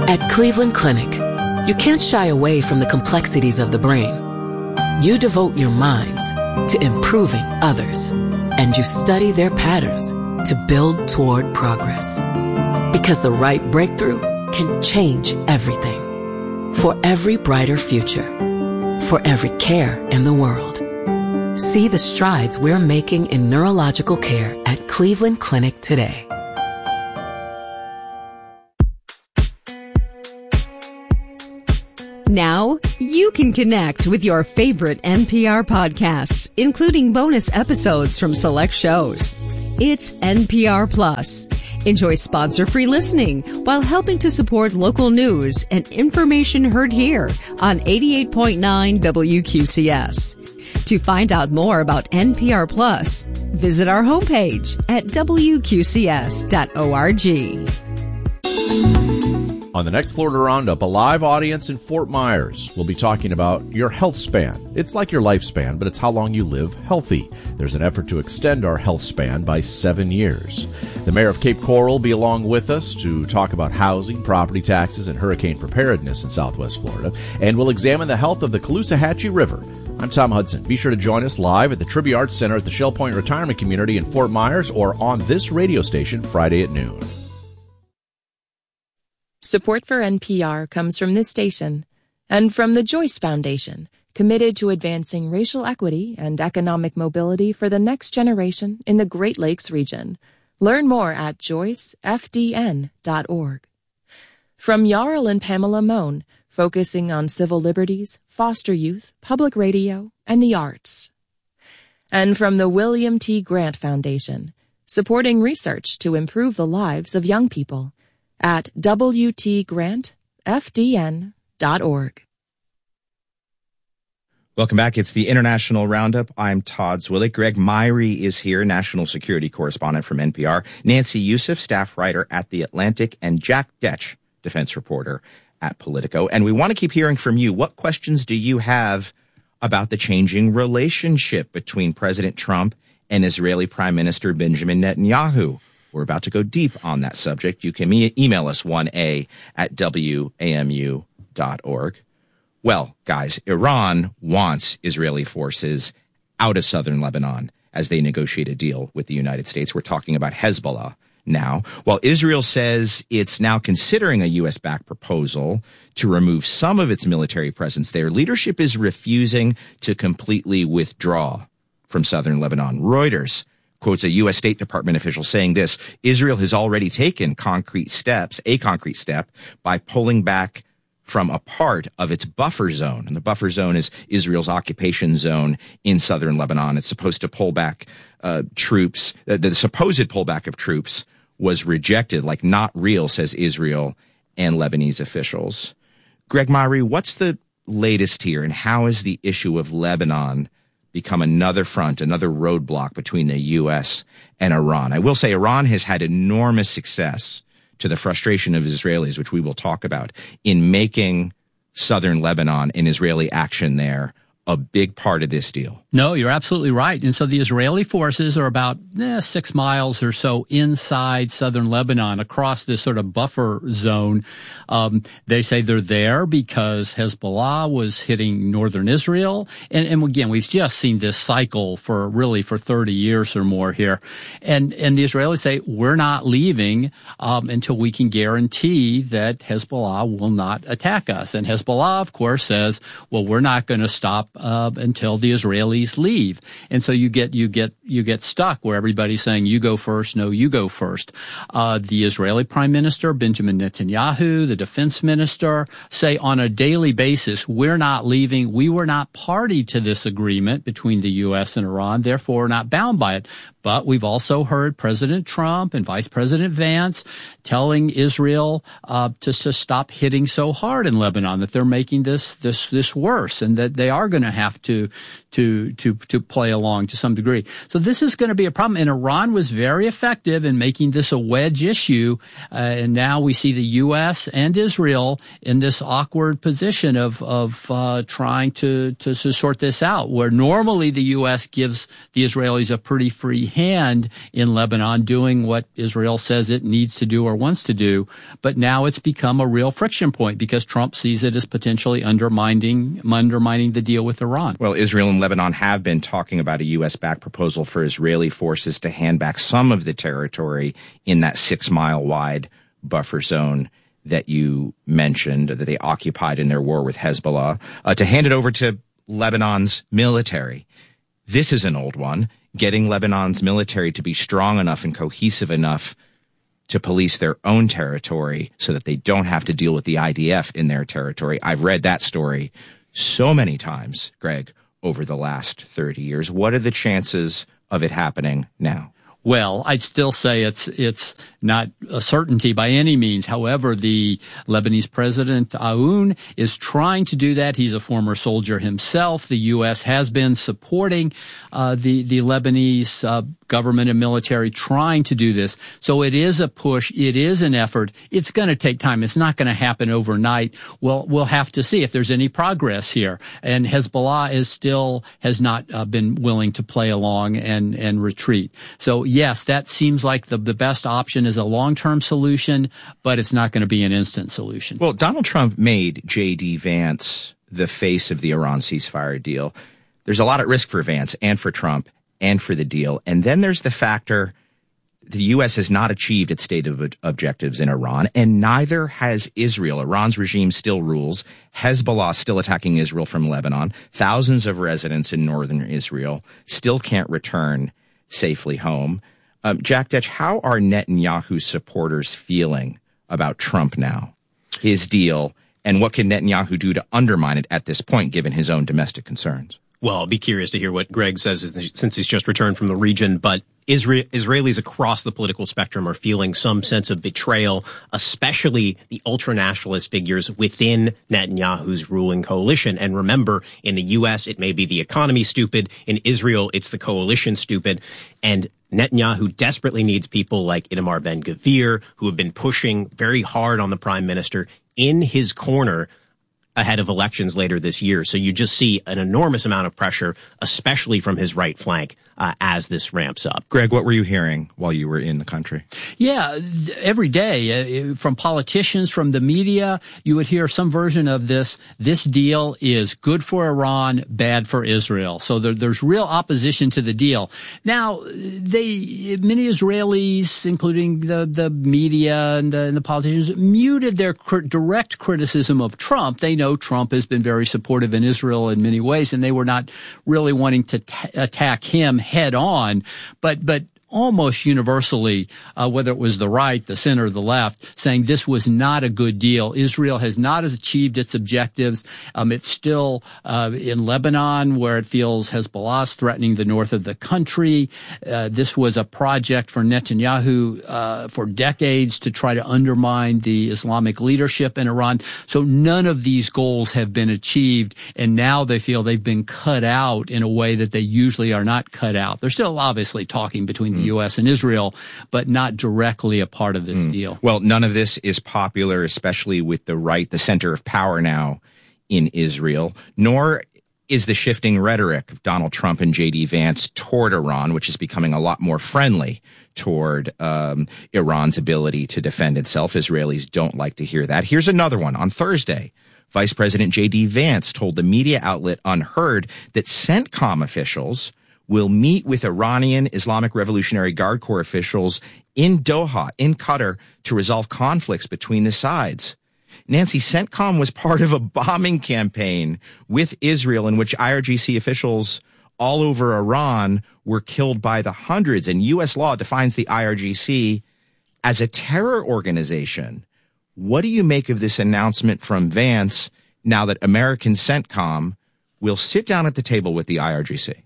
At Cleveland Clinic, you can't shy away from the complexities of the brain. You devote your minds to improving others, and you study their patterns to build toward progress. Because the right breakthrough can change everything. For every brighter future. For every care in the world. See the strides we're making in neurological care at Cleveland Clinic today. Now, you can connect with your favorite NPR podcasts, including bonus episodes from select shows. It's NPR Plus. Enjoy sponsor-free listening while helping to support local news and information heard here on 88.9 WQCS. To find out more about NPR Plus, visit our homepage at WQCS.org. On the next Florida Roundup, a live audience in Fort Myers. We'll be talking about your health span. It's like your lifespan, but it's how long you live healthy. There's an effort to extend our health span by 7 years. The mayor of Cape Coral will be along with us to talk about housing, property taxes, and hurricane preparedness in Southwest Florida. And we'll examine the health of the Caloosahatchee River. I'm Tom Hudson. Be sure to join us live at the Trivia Arts Center at the Shell Point Retirement Community in Fort Myers or on this radio station Friday at noon. Support for NPR comes from this station and from the Joyce Foundation, committed to advancing racial equity and economic mobility for the next generation in the Great Lakes region. Learn more at joycefdn.org. From Jarl and Pamela Mohn, focusing on civil liberties, foster youth, public radio, and the arts. And from the William T. Grant Foundation, supporting research to improve the lives of young people at wtgrantfdn.org. Welcome back. It's the International Roundup. I'm Todd Zwillich. Greg Myrie is here, national security correspondent from NPR. Nancy Youssef, staff writer at The Atlantic, and Jack Detch, defense reporter at Politico. And we want to keep hearing from you. What questions do you have about the changing relationship between President Trump and Israeli Prime Minister Benjamin Netanyahu? We're about to go deep on that subject. You can email us 1a@wamu.org. Well, guys, Iran wants Israeli forces out of southern Lebanon as they negotiate a deal with the United States. We're talking about Hezbollah now. While Israel says it's now considering a U.S.-backed proposal to remove some of its military presence there, leadership is refusing to completely withdraw from southern Lebanon. Reuters quotes a U.S. State Department official saying this: Israel has already taken a concrete step by pulling back from a part of its buffer zone. And the buffer zone is Israel's occupation zone in southern Lebanon. It's supposed to pull back troops. The supposed pullback of troops was rejected, like not real, says Israel and Lebanese officials. Greg Myrie, what's the latest here, and how has the issue of Lebanon become another front, another roadblock between the U.S. and Iran? I will say Iran has had enormous success, to the frustration of Israelis, which we will talk about, in making southern Lebanon and Israeli action there a big part of this deal. No, you're absolutely right. And so the Israeli forces are about 6 miles or so inside southern Lebanon, across this sort of buffer zone. They say they're there because Hezbollah was hitting northern Israel. And again, we've just seen this cycle for 30 years or more here. And the Israelis say, we're not leaving until we can guarantee that Hezbollah will not attack us. And Hezbollah, of course, says, well, we're not going to stop until the Israelis leave. And so you get stuck where everybody's saying, you go first. No, you go first. The Israeli Prime Minister, Benjamin Netanyahu, the defense minister, say on a daily basis, we're not leaving. We were not party to this agreement between the U.S. and Iran, therefore we're not bound by it. But we've also heard President Trump and Vice President Vance telling Israel to stop hitting so hard in Lebanon, that they're making this worse, and that they are going to have to play along to some degree. So this is going to be a problem. And Iran was very effective in making this a wedge issue. And now we see the U.S. and Israel in this awkward position of trying to sort this out, where normally the U.S. gives the Israelis a pretty free hand in Lebanon doing what Israel says it needs to do or wants to do. But now it's become a real friction point because Trump sees it as potentially undermining the deal with Iran. Well, Israel and Lebanon have been talking about a U.S.-backed proposal for Israeli forces to hand back some of the territory in that 6-mile-wide buffer zone that you mentioned, that they occupied in their war with Hezbollah, to hand it over to Lebanon's military. This is an old one, getting Lebanon's military to be strong enough and cohesive enough to police their own territory so that they don't have to deal with the IDF in their territory. I've read that story so many times, Greg, over the last 30 years. What are the chances of it happening now? Well, I'd still say it's not a certainty by any means. However, the Lebanese president, Aoun, is trying to do that. He's a former soldier himself. The U.S. has been supporting the Lebanese government and military trying to do this. So it is a push. It is an effort. It's going to take time. It's not going to happen overnight. We'll have to see if there's any progress here. And Hezbollah has not been willing to play along and retreat. So yes, that seems like the best option is a long-term solution, but it's not going to be an instant solution. Well, Donald Trump made J.D. Vance the face of the Iran ceasefire deal. There's a lot at risk for Vance and for Trump and for the deal. And then there's the factor the U.S. has not achieved its stated objectives in Iran, and neither has Israel. Iran's regime still rules. Hezbollah still attacking Israel from Lebanon. Thousands of residents in northern Israel still can't return safely home. Jack Detch, how are Netanyahu's supporters feeling about Trump now, his deal, and what can Netanyahu do to undermine it at this point, given his own domestic concerns? Well, I'll be curious to hear what Greg says since he's just returned from the region, but Israelis across the political spectrum are feeling some sense of betrayal, especially the ultra-nationalist figures within Netanyahu's ruling coalition. And remember, in the U.S., it may be the economy stupid. In Israel, it's the coalition stupid. And Netanyahu desperately needs people like Itamar Ben-Gvir, who have been pushing very hard on the prime minister in his corner ahead of elections later this year. So you just see an enormous amount of pressure, especially from his right flank, as this ramps up. Greg, what were you hearing while you were in the country? Yeah, every day from politicians, from the media, you would hear some version of this. This deal is good for Iran, bad for Israel. So there's real opposition to the deal. Now, many Israelis, including the media and the politicians, muted their direct criticism of Trump. They know Trump has been very supportive in Israel in many ways, and they were not really wanting to attack him head on, but almost universally, whether it was the right, the center, or the left, saying this was not a good deal. Israel has not achieved its objectives. It's still in Lebanon, where it feels Hezbollah is threatening the north of the country. This was a project for Netanyahu for decades to try to undermine the Islamic leadership in Iran. So none of these goals have been achieved, and now they feel they've been cut out in a way that they usually are not cut out. They're still obviously talking between the U.S. and Israel, but not directly a part of this deal. Well, none of this is popular, especially with the right, the center of power now in Israel, nor is the shifting rhetoric of Donald Trump and J.D. Vance toward Iran, which is becoming a lot more friendly toward Iran's ability to defend itself. Israelis don't like to hear that. Here's another one. On Thursday, Vice President J.D. Vance told the media outlet Unheard that CENTCOM officials will meet with Iranian Islamic Revolutionary Guard Corps officials in Doha, in Qatar, to resolve conflicts between the sides. Nancy, CENTCOM was part of a bombing campaign with Israel in which IRGC officials all over Iran were killed by the hundreds, and U.S. law defines the IRGC as a terror organization. What do you make of this announcement from Vance now that American CENTCOM will sit down at the table with the IRGC?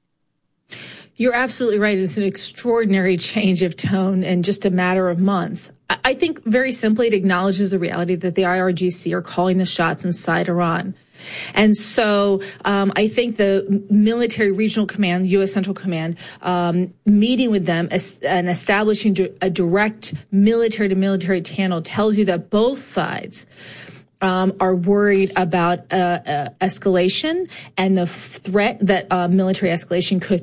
You're absolutely right. It's an extraordinary change of tone in just a matter of months. I think very simply it acknowledges the reality that the IRGC are calling the shots inside Iran. And so I think the military regional command, U.S. Central Command, meeting with them and establishing a direct military-to-military channel tells you that both sides are worried about escalation and the threat that military escalation could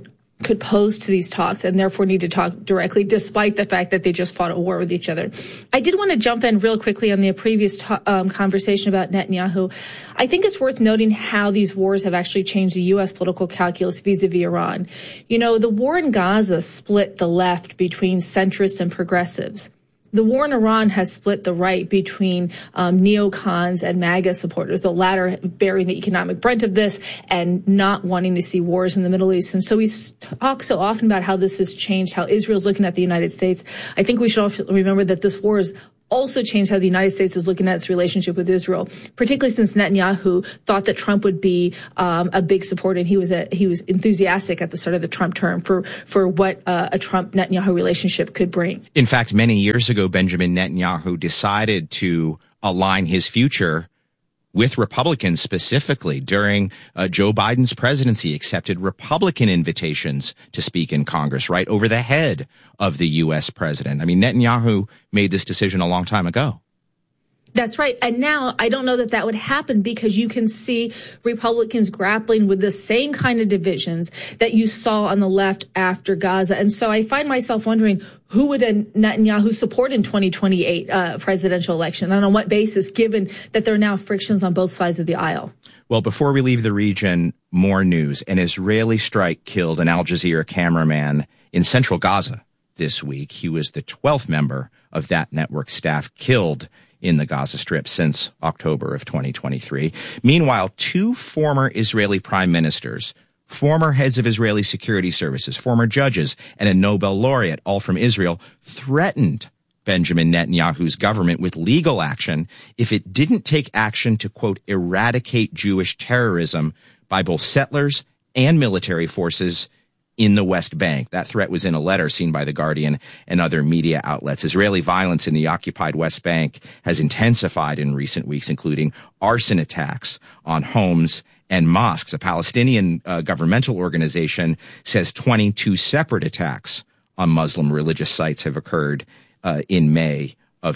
could pose to these talks and therefore need to talk directly, despite the fact that they just fought a war with each other. I did want to jump in real quickly on the previous conversation about Netanyahu. I think it's worth noting how these wars have actually changed the U.S. political calculus vis-a-vis Iran. You know, the war in Gaza split the left between centrists and progressives. The war in Iran has split the right between neocons and MAGA supporters, the latter bearing the economic brunt of this and not wanting to see wars in the Middle East. And so we talk so often about how this has changed, how Israel's looking at the United States. I think we should also remember that this war is also changed how the United States is looking at its relationship with Israel, particularly since Netanyahu thought that Trump would be a big supporter, and he was enthusiastic at the start of the Trump term for what a Trump-Netanyahu relationship could bring. In fact, many years ago, Benjamin Netanyahu decided to align his future with Republicans, specifically during Joe Biden's presidency, accepted Republican invitations to speak in Congress right over the head of the U.S. president. I mean, Netanyahu made this decision a long time ago. That's right. And now I don't know that that would happen, because you can see Republicans grappling with the same kind of divisions that you saw on the left after Gaza. And so I find myself wondering, who would Netanyahu support in 2028 presidential election, and on what basis, given that there are now frictions on both sides of the aisle? Well, before we leave the region, more news. An Israeli strike killed an Al Jazeera cameraman in central Gaza this week. He was the 12th member of that network staff killed in the Gaza Strip since October of 2023. Meanwhile, two former Israeli prime ministers, former heads of Israeli security services, former judges, and a Nobel laureate, all from Israel, threatened Benjamin Netanyahu's government with legal action if it didn't take action to, quote, eradicate Jewish terrorism by both settlers and military forces in the West Bank. That threat was in a letter seen by The Guardian and other media outlets. Israeli violence in the occupied West Bank has intensified in recent weeks, including arson attacks on homes and mosques. A Palestinian governmental organization says 22 separate attacks on Muslim religious sites have occurred in May of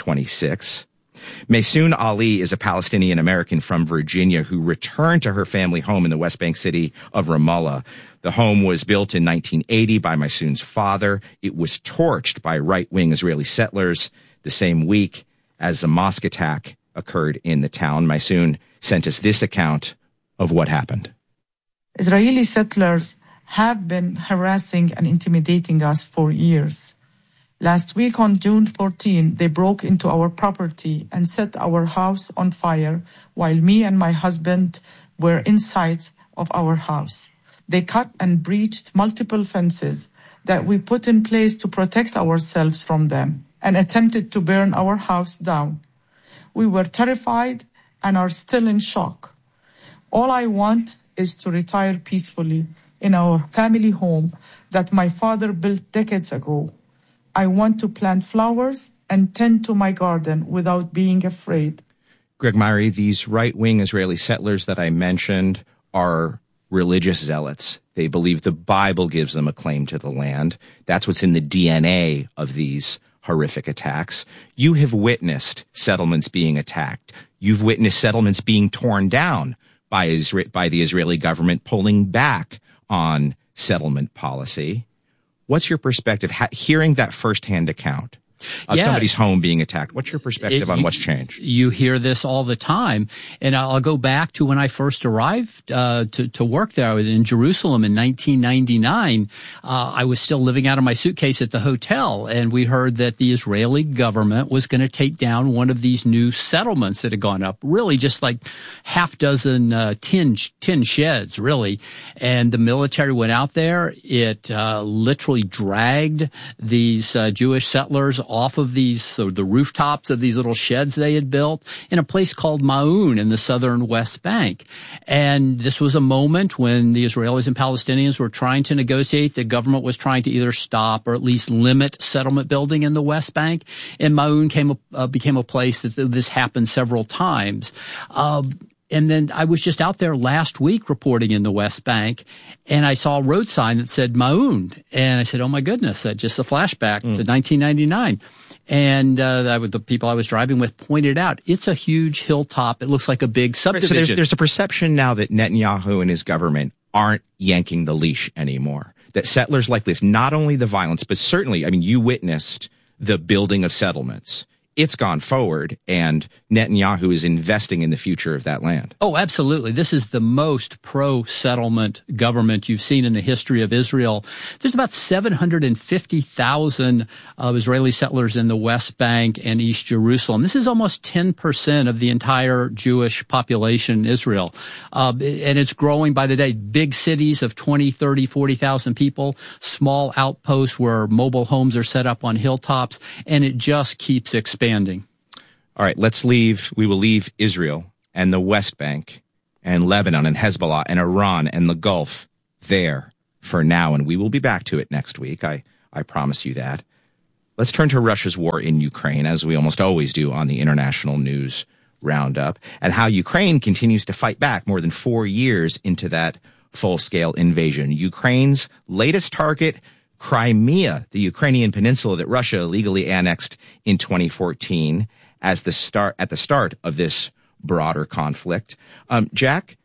2026. Maysoon Ali is a Palestinian American from Virginia who returned to her family home in the West Bank city of Ramallah. The home was built in 1980 by Maysoon's father. It was torched by right-wing Israeli settlers the same week as the mosque attack occurred in the town. Maysoon sent us this account of what happened. Israeli settlers have been harassing and intimidating us for years. Last week on June 14, they broke into our property and set our house on fire while me and my husband were inside of our house. They cut and breached multiple fences that we put in place to protect ourselves from them and attempted to burn our house down. We were terrified and are still in shock. All I want is to retire peacefully in our family home that my father built decades ago. I want to plant flowers and tend to my garden without being afraid. Greg Myrie, these right-wing Israeli settlers that I mentioned are religious zealots. They believe the Bible gives them a claim to the land. That's what's in the DNA of these horrific attacks. You have witnessed settlements being attacked. You've witnessed settlements being torn down by the Israeli government pulling back on settlement policy. What's your perspective, hearing that firsthand account of somebody's home being attacked? What's your perspective on what's changed? You hear this all the time. And I'll go back to when I first arrived to work there. I was in Jerusalem in 1999. I was still living out of my suitcase at the hotel, and we heard that the Israeli government was going to take down one of these new settlements that had gone up, really just like half dozen tin sheds, really. And the military went out there. It literally dragged these Jewish settlers off of the rooftops of these little sheds they had built in a place called Ma'un in the southern West Bank. And this was a moment when the Israelis and Palestinians were trying to negotiate. The government was trying to either stop or at least limit settlement building in the West Bank. And Ma'un became a place that this happened several times. And then I was just out there last week reporting in the West Bank, and I saw a road sign that said Ma'un. And I said, oh, my goodness, that's just a flashback to 1999. And the people I was driving with pointed out, it's a huge hilltop. It looks like a big subdivision. So there's a perception now that Netanyahu and his government aren't yanking the leash anymore. that settlers like this, not only the violence, but certainly, I mean, you witnessed the building of settlements. It's gone forward, and Netanyahu is investing in the future of that land. Oh, absolutely. This is the most pro-settlement government you've seen in the history of Israel. There's about 750,000 Israeli settlers in the West Bank and East Jerusalem. This is almost 10% of the entire Jewish population in Israel. And it's growing by the day. Big cities of 20, 30, 40,000 people, small outposts where mobile homes are set up on hilltops, and it just keeps expanding. All right, we will leave Israel and the West Bank and Lebanon and Hezbollah and Iran and the Gulf there for now, and we will be back to it next week. I promise you that. Let's turn to Russia's war in Ukraine, as we almost always do on the International News Roundup, and how Ukraine continues to fight back more than 4 years into that full-scale invasion. Ukraine's latest target, Crimea, the Ukrainian peninsula that Russia illegally annexed in 2014 at the start of this broader conflict. Jack,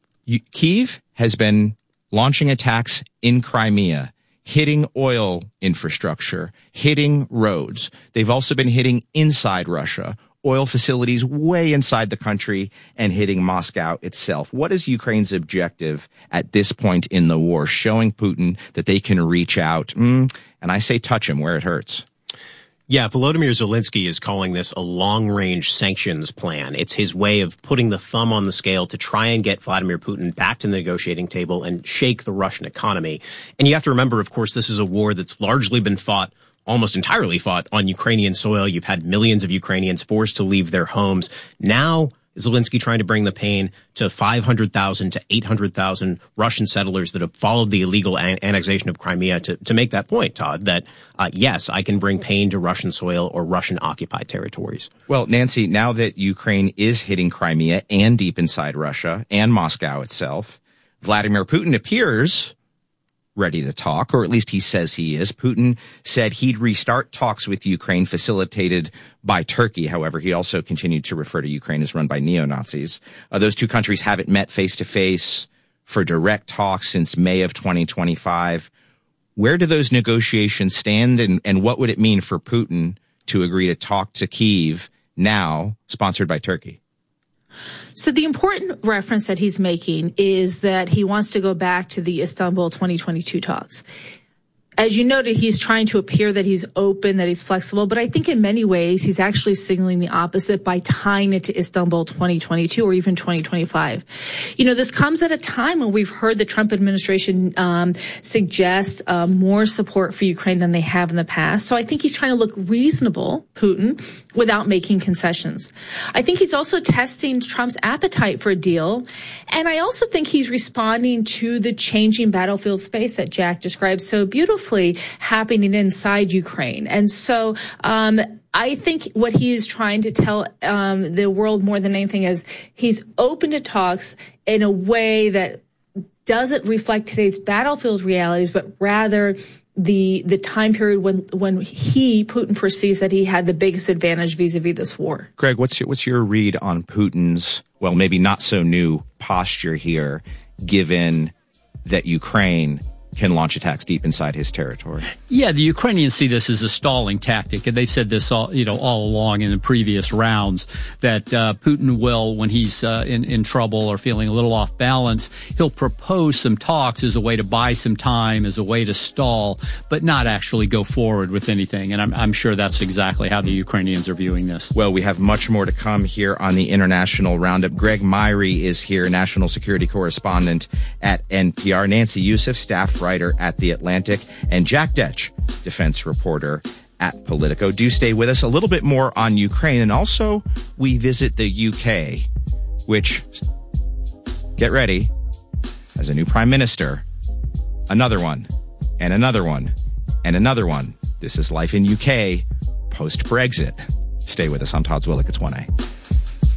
Kyiv has been launching attacks in Crimea, hitting oil infrastructure, hitting roads. They've also been hitting inside Russia, oil facilities way inside the country, and hitting Moscow itself. What is Ukraine's objective at this point in the war? Showing Putin that they can reach out, and I say touch him where it hurts. Yeah, Volodymyr Zelensky is calling this a long-range sanctions plan. It's his way of putting the thumb on the scale to try and get Vladimir Putin back to the negotiating table and shake the Russian economy. And you have to remember, of course, this is a war that's largely been almost entirely fought on Ukrainian soil. You've had millions of Ukrainians forced to leave their homes. Now, Zelensky trying to bring the pain to 500,000 to 800,000 Russian settlers that have followed the illegal annexation of Crimea to make that point, Todd, that, yes, I can bring pain to Russian soil or Russian-occupied territories. Well, Nancy, now that Ukraine is hitting Crimea and deep inside Russia and Moscow itself, Vladimir Putin appears ready to talk, or at least he says he is. Putin said he'd restart talks with Ukraine facilitated by Turkey. However, he also continued to refer to Ukraine as run by neo-Nazis. Those two countries haven't met face-to-face for direct talks since May of 2025. Where do those negotiations stand, and what would it mean for Putin to agree to talk to Kyiv now, sponsored by Turkey? So the important reference that he's making is that he wants to go back to the Istanbul 2022 talks. As you noted, he's trying to appear that he's open, that he's flexible, but I think in many ways he's actually signaling the opposite by tying it to Istanbul 2022 or even 2025. You know, this comes at a time when we've heard the Trump administration suggest more support for Ukraine than they have in the past. So I think he's trying to look reasonable, Putin, without making concessions. I think he's also testing Trump's appetite for a deal. And I also think he's responding to the changing battlefield space that Jack described so beautifully happening inside Ukraine. And so I think what he is trying to tell the world more than anything is he's open to talks in a way that doesn't reflect today's battlefield realities, but rather the time period when Putin perceives that he had the biggest advantage vis-a-vis this war. Greg, what's your read on Putin's, well, maybe not so new posture here, given that Ukraine can launch attacks deep inside his territory? Yeah, the Ukrainians see this as a stalling tactic, and they've said this all along in the previous rounds, that Putin will, when he's in trouble or feeling a little off balance, he'll propose some talks as a way to buy some time, as a way to stall, but not actually go forward with anything. And I'm sure that's exactly how the Ukrainians are viewing this. Well, we have much more to come here on the International Roundup. Greg Myrie is here, national security correspondent at NPR. Nancy Youssef, staff writer at The Atlantic, and Jack Detch, defense reporter at Politico. Do stay with us. A little bit more on Ukraine, and also we visit the UK, which, get ready, has a new prime minister, another one, and another one, and another one. This is life in UK post-Brexit. Stay with us. I'm Todd Zwillich. It's 1A.